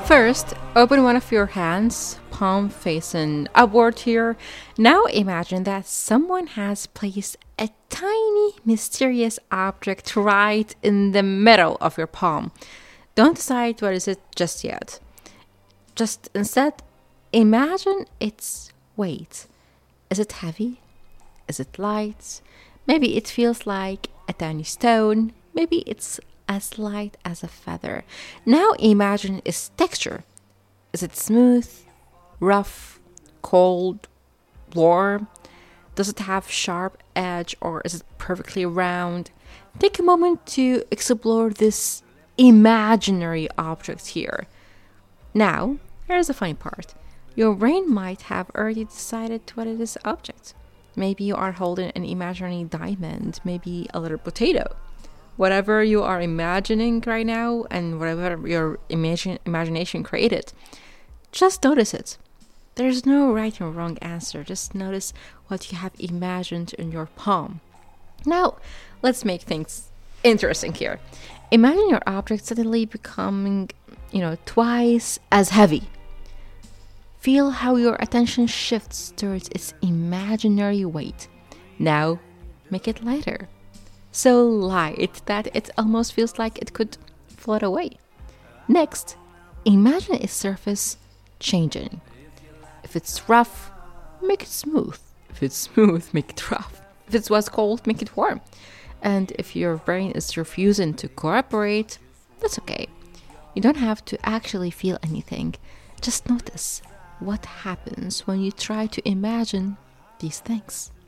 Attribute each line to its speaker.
Speaker 1: First, open one of your hands, palm facing upward here. Now imagine that someone has placed a tiny mysterious object right in the middle of your palm. Don't decide what is it just yet. Just instead, imagine its weight. Is it heavy? Is it light? Maybe it feels like a tiny stone. Maybe it's as light as a feather. Now imagine its texture. Is it smooth, rough, cold, warm? Does it have sharp edge or is it perfectly round? Take a moment to explore this imaginary object here. Now, here's the funny part. Your brain might have already decided what it is object. Maybe you are holding an imaginary diamond, maybe a little potato. Whatever you are imagining right now and whatever your imagination created, just notice it. There's no right or wrong answer. Just notice what you have imagined in your palm. Now, let's make things interesting here. Imagine your object suddenly becoming, twice as heavy. Feel how your attention shifts towards its imaginary weight. Now, make it lighter. So light that it almost feels like it could float away. Next, imagine its surface changing. If it's rough, make it smooth. If it's smooth, make it rough. If it was cold, make it warm. And if your brain is refusing to cooperate, that's okay. You don't have to actually feel anything. Just notice what happens when you try to imagine these things.